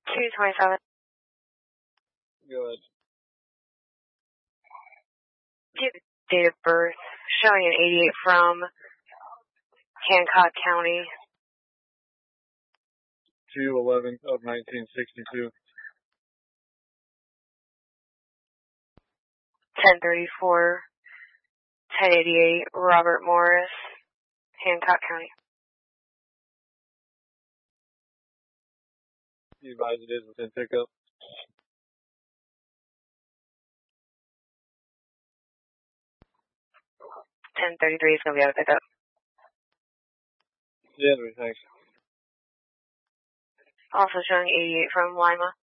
227. Go ahead. Give date of birth. Showing an 88 from Hancock County. 2/11 of 1962. 1034. 1088. Robert Morris, Hancock County. You advise it is within pickup. 1033 is going to be out of pickup. Yeah, thanks. Also showing 88 from Lima.